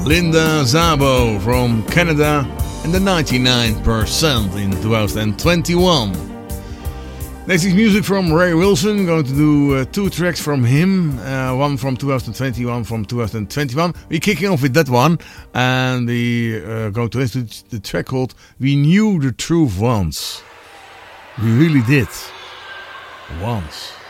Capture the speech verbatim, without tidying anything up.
Linda Szabo from Canada and the ninety-nine percent in twenty twenty-one. Next is music from Ray Wilson. I'm going to do uh, two tracks from him, uh, one from twenty twenty, one from twenty twenty-one. We're kicking off with that one, and we're uh, going to listen to the track called We Knew the Truth Once. We really did. Once.